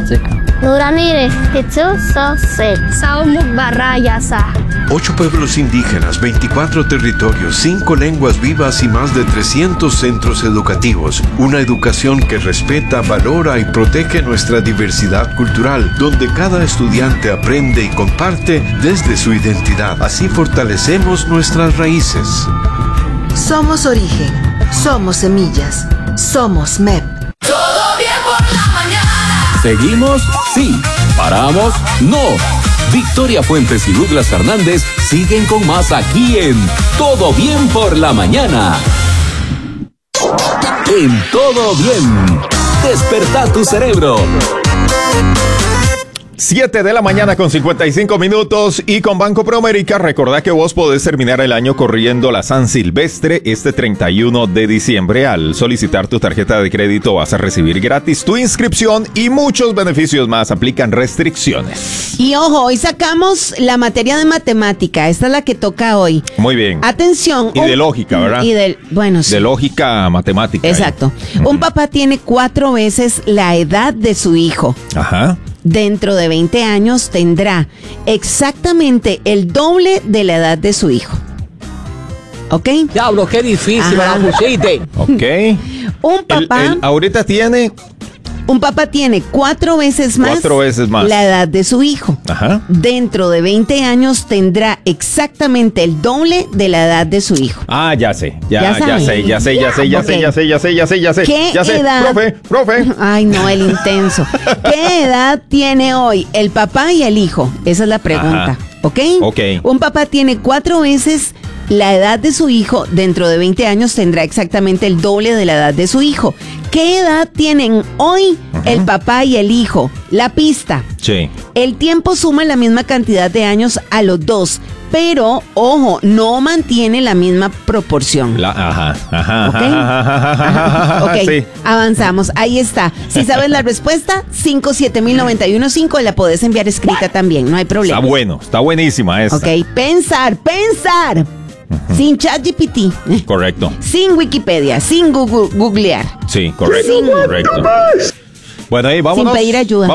Nuranire, Hitsuso, Se, Saumuk Barrayasa. 8 pueblos indígenas, 24 territorios, 5 lenguas vivas y más de 300 centros educativos. Una educación que respeta, valora y protege nuestra diversidad cultural, donde cada estudiante aprende y comparte desde su identidad. Así fortalecemos nuestras raíces. Somos origen, somos semillas, somos MEP. Todo bien por la mañana. ¿Seguimos? Sí. ¿Paramos? No. Victoria Fuentes y Douglas Fernández siguen con más aquí en Todo Bien por la Mañana. En Todo Bien, despertá tu cerebro. 7 de la mañana con 55 minutos y con Banco Promérica recordá que vos podés terminar el año corriendo la San Silvestre este 31 de diciembre. Al solicitar tu tarjeta de crédito vas a recibir gratis tu inscripción y muchos beneficios más. Aplican restricciones. Y ojo, hoy sacamos la materia de matemática. Esta es la que toca hoy. Muy bien. Atención. Y de lógica, ¿verdad? Bueno, sí. De lógica matemática. Exacto. Un papá tiene 4 veces la edad de su hijo. Ajá. Dentro de 20 años tendrá exactamente el doble de la edad de su hijo. ¿Ok? Diablo, qué difícil la pusiste. Ok. Un papá... ahorita tiene... Un papá tiene 4 veces más la edad de su hijo. Ajá. Dentro de 20 años tendrá exactamente el doble de la edad de su hijo. Ah, ya sé. Ya ¿Ya sé. ¿Qué Ya sé. edad? Profe. Ay, no, el intenso. ¿Qué edad tiene hoy el papá y el hijo? Esa es la pregunta. Ajá. ¿Ok? Ok. Un papá tiene 4 veces la edad de su hijo. Dentro de 20 años tendrá exactamente el doble de la edad de su hijo. ¿Qué edad tienen hoy el papá y el hijo? La pista. Sí. El tiempo suma la misma cantidad de años a los dos, pero, ojo, no mantiene la misma proporción. Ok, sí. Avanzamos. Ahí está. Si sabes la respuesta, 5709115, la podés enviar escrita también, no hay problema. Está bueno, está buenísima esta. Ok, pensar. Sin ChatGPT. Correcto. Sin Wikipedia, sin googlear. Sí, correcto. Bueno, ahí vámonos. Sin pedir ayuda.